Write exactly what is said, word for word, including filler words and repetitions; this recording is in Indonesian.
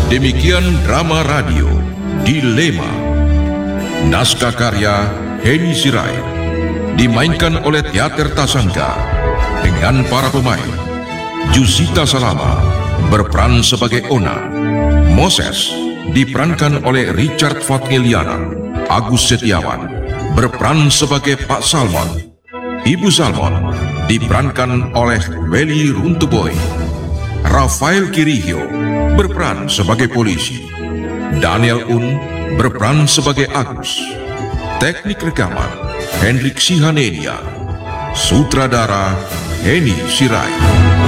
Demikian drama radio Dilema. Naskah karya Heni Sirait, dimainkan oleh Teater Tasangka dengan para pemain: Jusita Salama berperan sebagai Ona, Moses diperankan oleh Richard Fatngeliana, Agus Setiawan berperan sebagai Pak Salmon, Ibu Salmon diperankan oleh Welly Runtuboy, Rafael Kirihyo berperan sebagai polisi, Daniel Un berperan sebagai Agus. Teknik rekaman Hendrik Sihanenia, sutradara Heni Sirait.